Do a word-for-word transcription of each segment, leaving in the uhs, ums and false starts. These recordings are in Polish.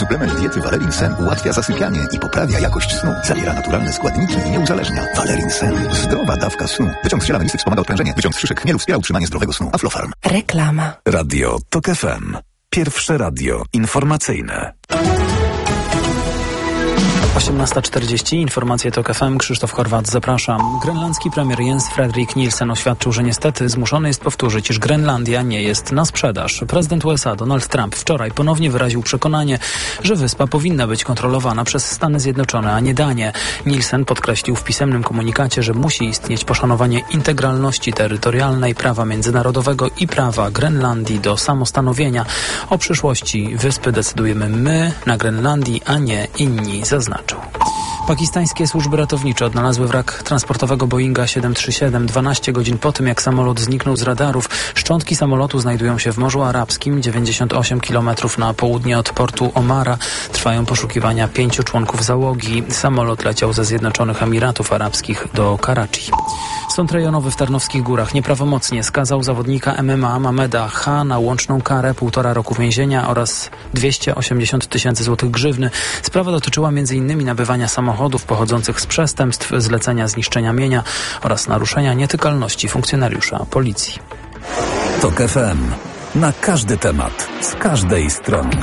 Suplement diety Valerin Sen ułatwia zasypianie i poprawia jakość snu. Zawiera naturalne składniki i nie uzależnia. Valerin Sen. Zdrowa dawka snu. Wyciąg z ziela melisy wspomaga odprężenie. Wyciąg z szyszek chmielu wspiera utrzymanie zdrowego snu. Aflofarm. Reklama. Radio TOK F M. Pierwsze radio informacyjne. osiemnasta czterdzieści. Informacje TOK F M. Krzysztof Horwat, zapraszam. Grenlandzki premier Jens Frederik Nielsen oświadczył, że niestety zmuszony jest powtórzyć, iż Grenlandia nie jest na sprzedaż. Prezydent U S A Donald Trump wczoraj ponownie wyraził przekonanie, że wyspa powinna być kontrolowana przez Stany Zjednoczone, a nie Danię. Nielsen podkreślił w pisemnym komunikacie, że musi istnieć poszanowanie integralności terytorialnej, prawa międzynarodowego i prawa Grenlandii do samostanowienia. O przyszłości wyspy decydujemy my na Grenlandii, a nie inni, zaznaczył. Pakistańskie służby ratownicze odnalazły wrak transportowego Boeinga siedem trzy siedem dwanaście godzin po tym, jak samolot zniknął z radarów. Szczątki samolotu znajdują się w Morzu Arabskim, dziewięćdziesiąt osiem kilometrów na południe od portu Omara. Trwają poszukiwania pięciu członków załogi. Samolot leciał ze Zjednoczonych Emiratów Arabskich do Karachi. Sąd rejonowy w Tarnowskich Górach nieprawomocnie skazał zawodnika M M A Mameda H. na łączną karę półtora roku więzienia oraz dwieście osiemdziesiąt tysięcy złotych grzywny. Sprawa dotyczyła m.in. nabywania samochodów pochodzących z przestępstw, zlecenia zniszczenia mienia oraz naruszenia nietykalności funkcjonariusza policji. TOK F M. Na każdy temat, z każdej strony.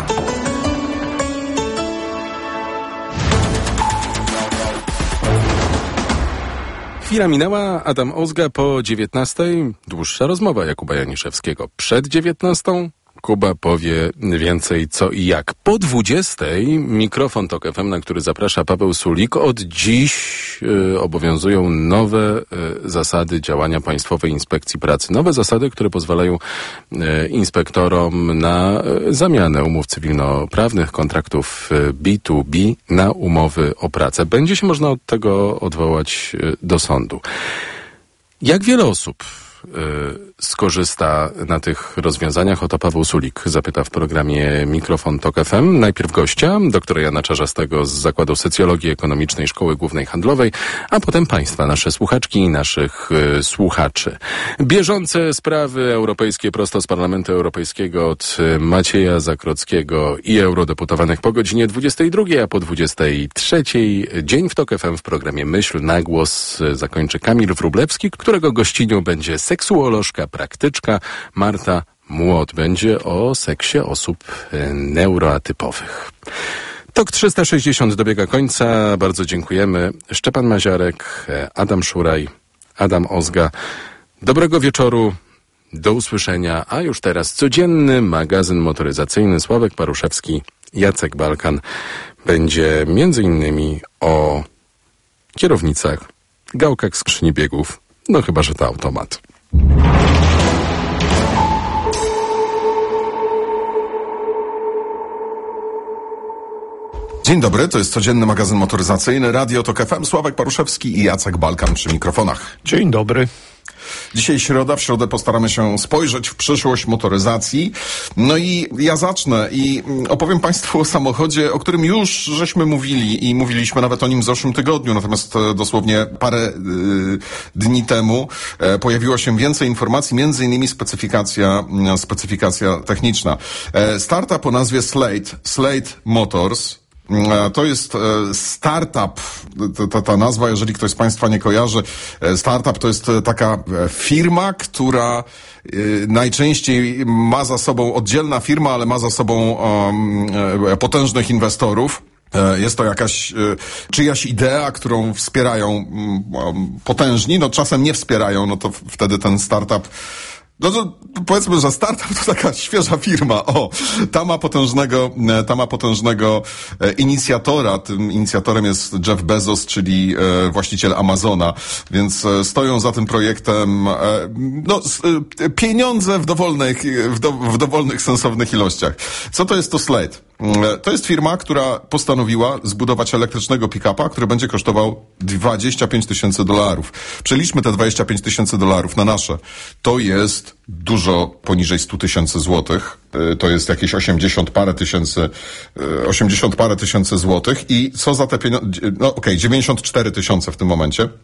Chwila minęła, Adam Ozga po dziewiętnastej. Dłuższa rozmowa Jakuba Janiszewskiego. Przed dziewiętnastą Kuba powie więcej co i jak. Po dwudziestej mikrofon TOK F M, na który zaprasza Paweł Sulik. Od dziś y, obowiązują nowe y, zasady działania Państwowej Inspekcji Pracy. Nowe zasady, które pozwalają y, inspektorom na y, zamianę umów cywilnoprawnych, kontraktów y, B dwa B na umowy o pracę. Będzie się można od tego odwołać y, do sądu. Jak wiele osób y, skorzysta na tych rozwiązaniach? Oto Paweł Sulik zapyta w programie Mikrofon TOK F M. Najpierw gościa, doktora Jana Czarzastego z Zakładu Socjologii Ekonomicznej Szkoły Głównej Handlowej, a potem Państwa, nasze słuchaczki i naszych y, słuchaczy. Bieżące sprawy europejskie prosto z Parlamentu Europejskiego od y, Macieja Zakrockiego i eurodeputowanych po godzinie dwudziestej drugiej, a po dwudziestej trzeciej Dzień w TOK F M w programie Myśl na głos y, zakończy Kamil Wróblewski, którego gościnią będzie seksuolożka, praktyczka Marta Młot. Będzie o seksie osób neuroatypowych. TOK trzysta sześćdziesiąt dobiega końca. Bardzo dziękujemy. Szczepan Maziarek, Adam Szuraj, Adam Ozga. Dobrego wieczoru. Do usłyszenia. A już teraz codzienny magazyn motoryzacyjny. Sławek Paruszewski, Jacek Balkan. Będzie między innymi o kierownicach, gałkach skrzyni biegów. No chyba, że to automat. Dzień dobry, to jest codzienny magazyn motoryzacyjny Radio TOK F M. Sławek Paruszewski i Jacek Balkan przy mikrofonach. Dzień dobry. Dzisiaj środa, w środę postaramy się spojrzeć w przyszłość motoryzacji. No i ja zacznę i opowiem Państwu o samochodzie, o którym już żeśmy mówili i mówiliśmy nawet o nim w zeszłym tygodniu, natomiast dosłownie parę y, dni temu e, pojawiło się więcej informacji, między innymi specyfikacja, specyfikacja techniczna. E, startup o nazwie Slate, Slate Motors. To jest startup, ta, ta nazwa, jeżeli ktoś z Państwa nie kojarzy, startup to jest taka firma, która najczęściej ma za sobą, oddzielna firma, ale ma za sobą um, potężnych inwestorów. Jest to jakaś czyjaś idea, którą wspierają um, potężni, no czasem nie wspierają, no to wtedy ten startup No to powiedzmy, że startup to taka świeża firma. O, ta ma potężnego, ta ma potężnego e, inicjatora. Tym inicjatorem jest Jeff Bezos, czyli e, właściciel Amazona. Więc e, stoją za tym projektem e, no, e, pieniądze w dowolnych, w, do, w dowolnych, sensownych ilościach. Co to jest to Slate? E, to jest firma, która postanowiła zbudować elektrycznego pick-upa, który będzie kosztował dwadzieścia pięć tysięcy dolarów. Przeliczmy te dwadzieścia pięć tysięcy dolarów na nasze. To jest dużo poniżej stu tysięcy złotych. To jest jakieś osiemdziesiąt parę tysięcy, osiemdziesiąt parę tysięcy złotych. I co za te pieniądze? No okej, okay, dziewięćdziesiąt cztery tysiące w tym momencie.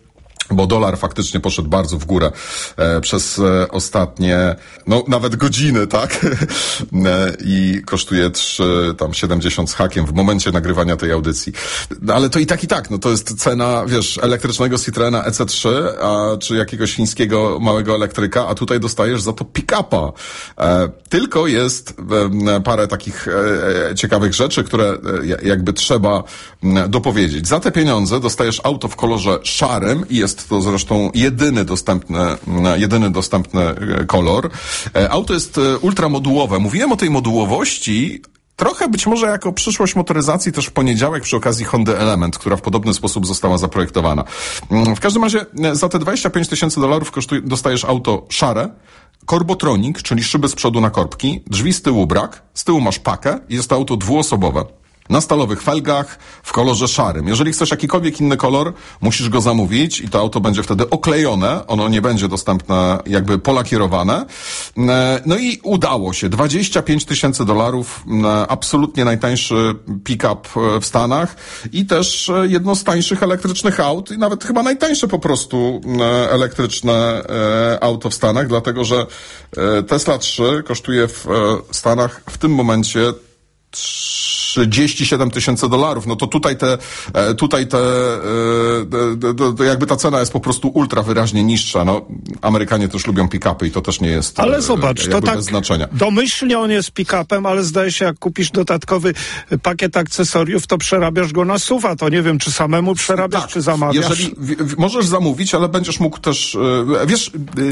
bo dolar faktycznie poszedł bardzo w górę e, przez e, ostatnie, no nawet godziny, tak? e, I kosztuje trzy, tam siedemdziesiąt z hakiem w momencie nagrywania tej audycji. No, ale to i tak, i tak, no to jest cena, wiesz, elektrycznego Citroena E C trzy, a, czy jakiegoś chińskiego małego elektryka, a tutaj dostajesz za to pick-upa. E, tylko jest e, parę takich e, ciekawych rzeczy, które e, jakby trzeba e, dopowiedzieć. Za te pieniądze dostajesz auto w kolorze szarym i jest Jest to zresztą jedyny dostępny, jedyny dostępny kolor. Auto jest ultramodułowe. Mówiłem o tej modułowości trochę być może jako przyszłość motoryzacji też w poniedziałek przy okazji Hondy Element, która w podobny sposób została zaprojektowana. W każdym razie za te dwadzieścia pięć tysięcy dolarów kosztuje, dostajesz auto szare, Corbotronic, czyli szyby z przodu na korbki, drzwi z tyłu brak, z tyłu masz pakę i jest to auto dwuosobowe. Na stalowych felgach, w kolorze szarym. Jeżeli chcesz jakikolwiek inny kolor, musisz go zamówić i to auto będzie wtedy oklejone, ono nie będzie dostępne, jakby polakierowane. No i udało się. dwadzieścia pięć tysięcy dolarów, absolutnie najtańszy pick-up w Stanach i też jedno z tańszych elektrycznych aut i nawet chyba najtańsze po prostu elektryczne auto w Stanach, dlatego że Tesla trzy kosztuje w Stanach w tym momencie trzydzieści siedem tysięcy dolarów, no to tutaj te, tutaj te, te, jakby ta cena jest po prostu ultra wyraźnie niższa. No, Amerykanie też lubią pick-upy i to też nie jest ale zobacz, to tak bez znaczenia. Domyślnie on jest pick-upem, ale zdaje się, jak kupisz dodatkowy pakiet akcesoriów, to przerabiasz go na suwa. To nie wiem, czy samemu przerabiasz, tak, czy zamawiasz. Jeżeli w, w, możesz zamówić, ale będziesz mógł też, wiesz,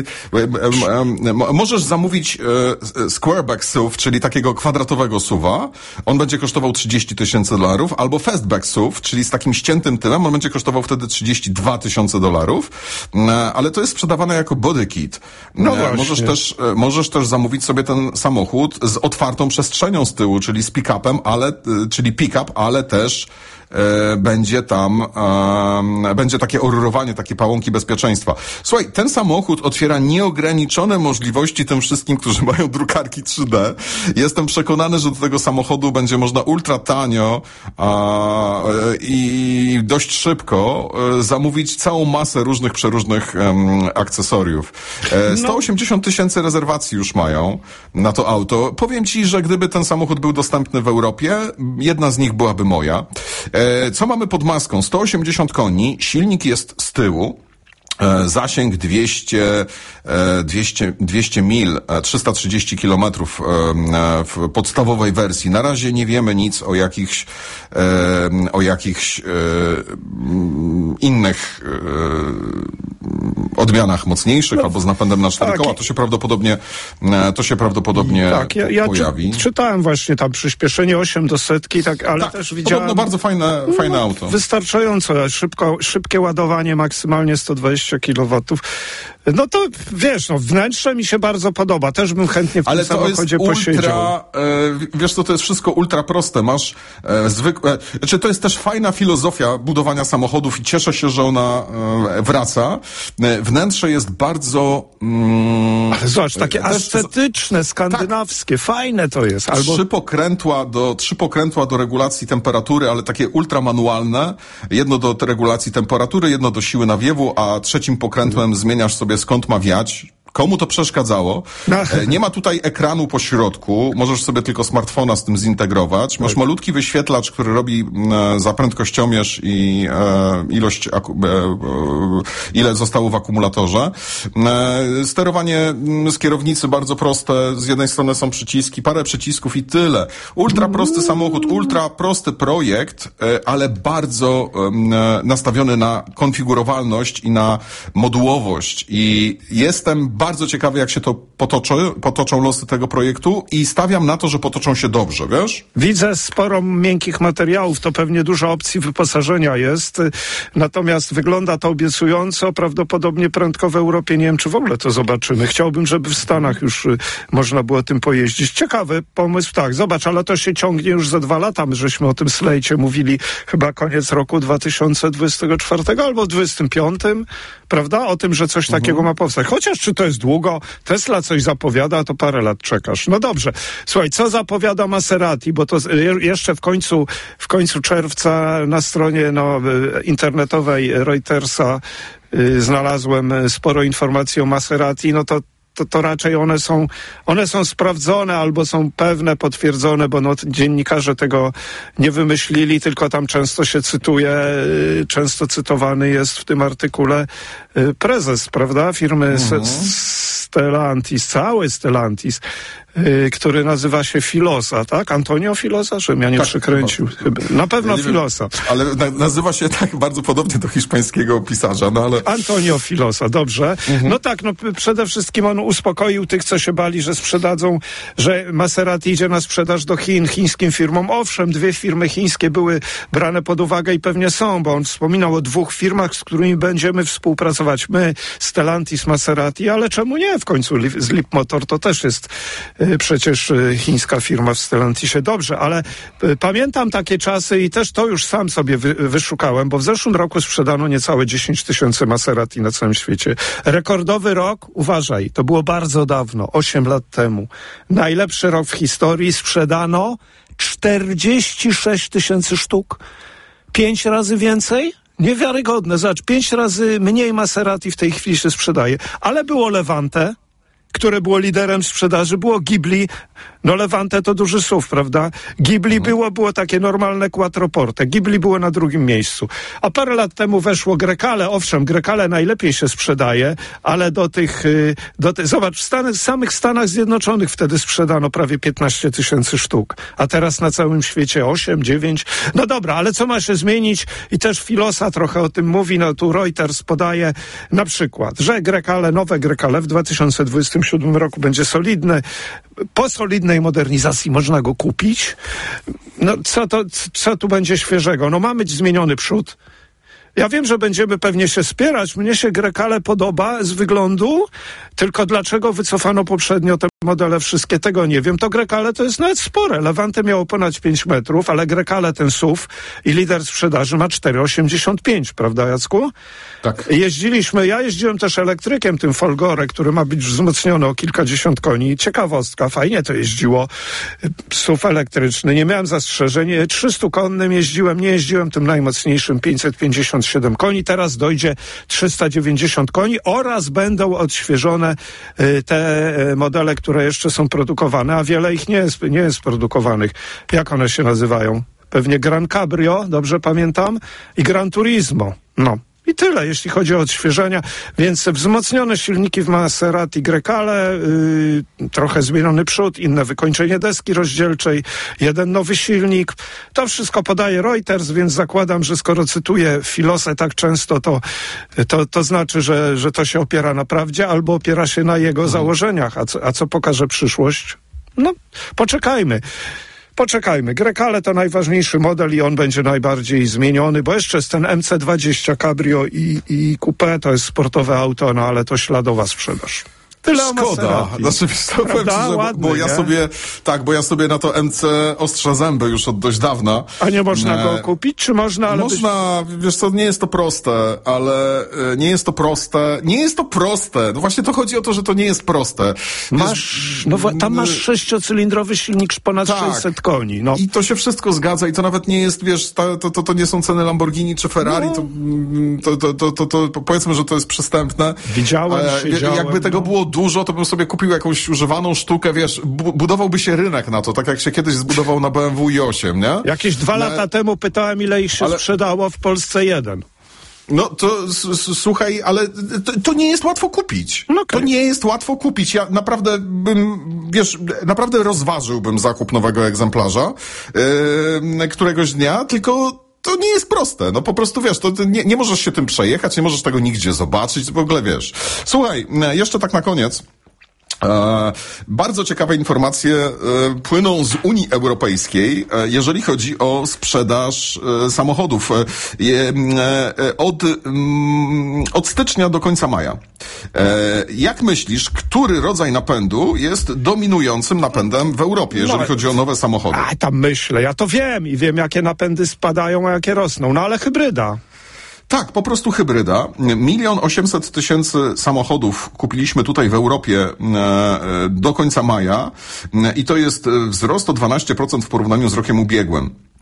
możesz zamówić squareback S U V, czyli takiego kwadratowego suwa. On będzie kosztował trzydzieści tysięcy dolarów, albo fastback S U V, czyli z takim ściętym tylem, on będzie kosztował wtedy trzydzieści dwa tysiące dolarów, ale to jest sprzedawane jako body kit. No możesz też, możesz też zamówić sobie ten samochód z otwartą przestrzenią z tyłu, czyli z pick-upem, ale, czyli pick-up, ale też E, będzie tam, e, będzie takie orurowanie, takie pałąki bezpieczeństwa. Słuchaj, ten samochód otwiera nieograniczone możliwości tym wszystkim, którzy mają drukarki trzy D. Jestem przekonany, że do tego samochodu będzie można ultra tanio a, e, i dość szybko e, zamówić całą masę różnych, przeróżnych e, akcesoriów. E, sto osiemdziesiąt tysięcy rezerwacji już mają na to auto. Powiem ci, że gdyby ten samochód był dostępny w Europie, jedna z nich byłaby moja. E, Co mamy pod maską? sto osiemdziesiąt koni, silnik jest z tyłu, e, zasięg dwieście, e, dwieście, dwieście mil, e, trzysta trzydzieści kilometrów e, w podstawowej wersji. Na razie nie wiemy nic o jakichś, e, o jakichś e, innych e, odmianach mocniejszych no, albo z napędem na cztery tak, koła. To się prawdopodobnie, to się prawdopodobnie tak, ja, ja pojawi. Czy, czytałem właśnie tam przyspieszenie osiem do setki, tak, ale tak, też widziałem... Podobno bardzo fajne, fajne no, auto. Wystarczająco, szybko, szybkie ładowanie, maksymalnie sto dwadzieścia kilowatów. No to wiesz, no wnętrze mi się bardzo podoba. Też bym chętnie w ale tym samochodzie ultra, posiedział. E, wiesz co, to jest wszystko ultra proste. Masz e, zwykłe... Znaczy to jest też fajna filozofia budowania samochodów i cieszę się, że ona e, wraca. E, wnętrze jest bardzo... Mm, ale zobacz, takie też, ascetyczne, skandynawskie. Tak. Fajne to jest. Albo... Trzy pokrętła do, trzy pokrętła do regulacji temperatury, ale takie ultramanualne. Jedno do regulacji temperatury, jedno do siły nawiewu, a trzecim pokrętłem hmm. zmieniasz sobie skąd ma wiać. Komu to przeszkadzało? No. Nie ma tutaj ekranu po środku, możesz sobie tylko smartfona z tym zintegrować. Masz tak. malutki wyświetlacz, który robi e, za prędkościomierz i e, ilość, aku, e, e, ile zostało w akumulatorze. E, sterowanie z kierownicy bardzo proste. Z jednej strony są przyciski, parę przycisków i tyle. Ultra prosty samochód, ultra prosty projekt, e, ale bardzo e, nastawiony na konfigurowalność i na modułowość. I jestem bardzo ciekawy, jak się to potoczy, potoczą losy tego projektu i stawiam na to, że potoczą się dobrze, wiesz? Widzę sporo miękkich materiałów, to pewnie dużo opcji wyposażenia jest, natomiast wygląda to obiecująco, prawdopodobnie prędko w Europie, nie wiem, czy w ogóle to zobaczymy. Chciałbym, żeby w Stanach już można było tym pojeździć. Ciekawy pomysł, tak, zobacz, ale to się ciągnie już za dwa lata, my żeśmy o tym slejcie mówili chyba koniec roku dwa tysiące dwudziestego czwartego albo dwudziestym piątym, prawda? O tym, że coś mhm. takiego ma powstać. Chociaż czy to jest długo, Tesla coś zapowiada, to parę lat czekasz. No dobrze. Słuchaj, co zapowiada Maserati, bo to jeszcze w końcu, w końcu czerwca na stronie no, internetowej Reutersa y, znalazłem sporo informacji o Maserati, no to To, to raczej one są, one są sprawdzone albo są pewne, potwierdzone, bo no, dziennikarze tego nie wymyślili, tylko tam często się cytuje, y, często cytowany jest w tym artykule y, prezes, prawda, firmy mhm. Stellantis, cały Stellantis, y, który nazywa się Filosa, tak? Antonio Filosa, żebym ja nie tak, przekręcił. Chyba. Na pewno ja Filosa. Wiem, ale na, nazywa się tak bardzo podobnie do hiszpańskiego pisarza, no ale... Antonio Filosa, dobrze. Mhm. No tak, no przede wszystkim on uspokoił tych, co się bali, że sprzedadzą, że Maserati idzie na sprzedaż do Chin, chińskim firmom. Owszem, dwie firmy chińskie były brane pod uwagę i pewnie są, bo on wspominał o dwóch firmach, z którymi będziemy współpracować. My, Stellantis, Maserati, ale czemu nie? W końcu z Leapmotor to też jest y, przecież y, chińska firma w Stellantisie. Dobrze, ale y, pamiętam takie czasy i też to już sam sobie wy, wyszukałem, bo w zeszłym roku sprzedano niecałe dziesięć tysięcy Maserati na całym świecie. Rekordowy rok, uważaj, to było bardzo dawno, osiem lat temu. Najlepszy rok w historii, sprzedano czterdzieści sześć tysięcy sztuk. Pięć razy więcej? Niewiarygodne. Zobacz, pięć razy mniej Maserati w tej chwili się sprzedaje. Ale było Levante, które było liderem sprzedaży, było Ghibli. No Levante to duży S U V, prawda? Ghibli mhm. było, było takie normalne quattroporte. Ghibli było na drugim miejscu. A parę lat temu weszło Grecale. Owszem, Grecale najlepiej się sprzedaje, ale do tych, do tych zobacz, w Stanach, samych Stanach Zjednoczonych wtedy sprzedano prawie piętnaście tysięcy sztuk. A teraz na całym świecie osiem, dziewięć. No dobra, ale co ma się zmienić? I też Filosa trochę o tym mówi. No tu Reuters podaje na przykład, że Grecale, nowe Grecale w dwa tysiące dwudziestym siódmym roku będzie solidne. Po solidnej modernizacji można go kupić. No co to, co tu będzie świeżego? No ma być zmieniony przód. Ja wiem, że będziemy pewnie się spierać. Mnie się Grecale podoba z wyglądu, tylko dlaczego wycofano poprzednio te modele wszystkie, tego nie wiem. To Grecale to jest nawet spore. Levante miało ponad pięć metrów, ale Grecale, ten S U V i lider sprzedaży ma cztery osiemdziesiąt pięć, prawda Jacku? Tak. Jeździliśmy, ja jeździłem też elektrykiem, tym Folgore, który ma być wzmocniony o kilkadziesiąt koni. Ciekawostka, fajnie to jeździło. S U V elektryczny, nie miałem zastrzeżeń. trzystukonnym jeździłem, nie jeździłem tym najmocniejszym, pięćset pięćdziesiąt siedem koni. Teraz dojdzie trzysta dziewięćdziesiąt koni oraz będą odświeżone y, te y, modele, które jeszcze są produkowane, a wiele ich nie jest, nie jest produkowanych. Jak one się nazywają? Pewnie Gran Cabrio, dobrze pamiętam, i Gran Turismo. No. I tyle, jeśli chodzi o odświeżenia. Więc wzmocnione silniki w Maserati Grecale, yy, trochę zmieniony przód, inne wykończenie deski rozdzielczej, jeden nowy silnik. To wszystko podaje Reuters, więc zakładam, że skoro cytuję Filosę tak często, to, to, to znaczy, że, że to się opiera na prawdzie albo opiera się na jego mhm. założeniach. A co, a co pokaże przyszłość? No, poczekajmy. Poczekajmy. Grecale to najważniejszy model i on będzie najbardziej zmieniony, bo jeszcze jest ten M C dwadzieścia Cabrio i, i Coupé, to jest sportowe auto, no ale to śladowa sprzedaż. Tyle Szkoda. Znaczy, to powiem ci, że, ładny, bo ja nie? sobie, tak, bo ja sobie na to M C ostrzę zęby już od dość dawna. A nie można e... go kupić, czy można? Ale można, być... wiesz co, nie jest to proste, ale e, nie jest to proste. Nie jest to proste. No właśnie to chodzi o to, że to nie jest proste. Masz, wiesz, no tam masz sześciocylindrowy silnik ponad tak. sześćset koni. No. I to się wszystko zgadza i to nawet nie jest, wiesz, to, to, to, to nie są ceny Lamborghini czy Ferrari, no. to, to, to, to, to, to powiedzmy, że to jest przystępne. Widziałem, e, siedziałem, Jakby tego no. było dużo, to bym sobie kupił jakąś używaną sztukę, wiesz, bu- budowałby się rynek na to, tak jak się kiedyś zbudował na B M W i osiem, nie? Jakieś dwa no, lata temu pytałem, ile ich się ale... sprzedało, w Polsce jeden. No to s- s- słuchaj, ale to, to nie jest łatwo kupić. No okay. To nie jest łatwo kupić. Ja naprawdę bym, wiesz, naprawdę rozważyłbym zakup nowego egzemplarza yy, któregoś dnia, tylko to nie jest proste. No po prostu, wiesz, to nie, nie możesz się tym przejechać, nie możesz tego nigdzie zobaczyć, w ogóle, wiesz. Słuchaj, jeszcze tak na koniec. E, bardzo ciekawe informacje e, płyną z Unii Europejskiej, e, jeżeli chodzi o sprzedaż e, samochodów e, e, od, m, od stycznia do końca maja. E, jak myślisz, który rodzaj napędu jest dominującym napędem w Europie, jeżeli no, chodzi o nowe samochody? A tam myślę, ja to wiem i wiem, jakie napędy spadają, a jakie rosną, no ale hybryda. Tak, po prostu hybryda. Milion osiemset tysięcy samochodów kupiliśmy tutaj w Europie e, do końca maja e, i to jest wzrost o dwanaście procent w porównaniu z rokiem ubiegłym.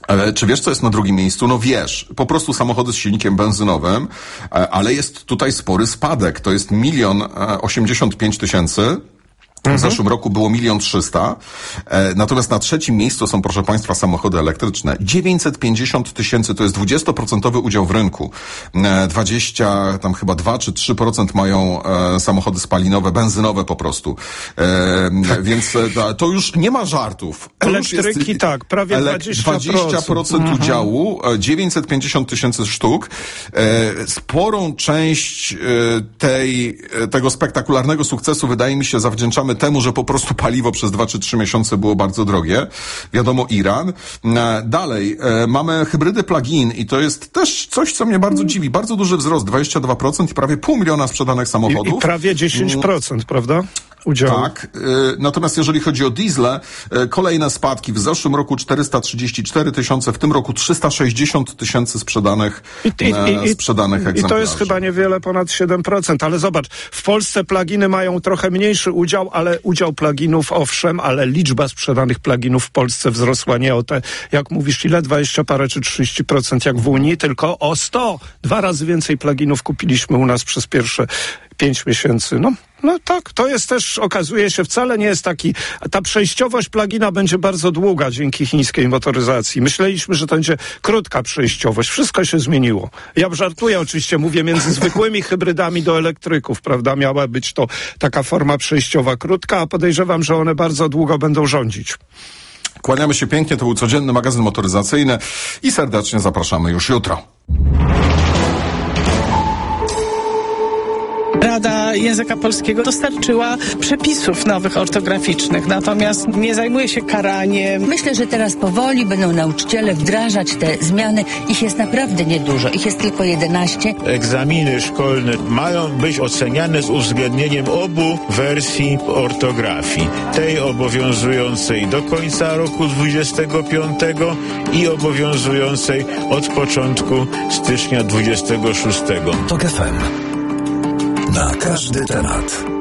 Ale czy wiesz, co jest na drugim miejscu? No wiesz, po prostu samochody z silnikiem benzynowym, ale jest tutaj spory spadek. To jest milion osiemdziesiąt pięć tysięcy. W zeszłym roku było milion trzysta. E, natomiast na trzecim miejscu są, proszę państwa, samochody elektryczne. dziewięćset pięćdziesiąt tysięcy to jest dwudziestoprocentowy udział w rynku. E, dwadzieścia, tam chyba dwa czy trzy procent mają e, samochody spalinowe, benzynowe po prostu. E, tak. Więc e, to już nie ma żartów. To Elektryki jest, tak, prawie dwadzieścia procent. dwadzieścia procent mhm. udziału, dziewięćset pięćdziesiąt tysięcy sztuk. E, sporą część e, tej, tego spektakularnego sukcesu, wydaje mi się, zawdzięczamy temu, że po prostu paliwo przez dwa czy trzy miesiące było bardzo drogie. Wiadomo, Iran. Dalej, e, mamy hybrydy plug-in i to jest też coś, co mnie bardzo dziwi. Bardzo duży wzrost, dwadzieścia dwa procent i prawie pół miliona sprzedanych samochodów. I, i prawie dziesięć procent, prawda? Udziału. Tak. Y, natomiast jeżeli chodzi o diesle, y, kolejne spadki. W zeszłym roku czterysta trzydzieści cztery tysiące, w tym roku trzysta sześćdziesiąt tysięcy sprzedanych, I, i, i, sprzedanych egzemplarzy. I to jest chyba niewiele ponad siedem procent. Ale zobacz, w Polsce pluginy mają trochę mniejszy udział, ale udział pluginów owszem, ale liczba sprzedanych pluginów w Polsce wzrosła nie o te, jak mówisz, ile? dwadzieścia parę czy trzydzieści procent jak w Unii, tylko o sto. Dwa razy więcej pluginów kupiliśmy u nas przez pierwsze pięć miesięcy. No, no tak, to jest też, okazuje się, wcale nie jest taki, ta przejściowość plugina będzie bardzo długa dzięki chińskiej motoryzacji. Myśleliśmy, że to będzie krótka przejściowość. Wszystko się zmieniło. Ja żartuję oczywiście, mówię między zwykłymi hybrydami do elektryków, prawda? Miała być to taka forma przejściowa krótka, a podejrzewam, że one bardzo długo będą rządzić. Kłaniamy się pięknie, to był codzienny magazyn motoryzacyjny i serdecznie zapraszamy już jutro. Rada Języka Polskiego dostarczyła przepisów nowych ortograficznych, natomiast nie zajmuje się karaniem. Myślę, że teraz powoli będą nauczyciele wdrażać te zmiany. Ich jest naprawdę niedużo. Ich jest tylko jedenaście. Egzaminy szkolne mają być oceniane z uwzględnieniem obu wersji ortografii. Tej obowiązującej do końca roku dwudziestego piątego i obowiązującej od początku stycznia dwudziestego szóstego. Tok F M. Na każdy temat.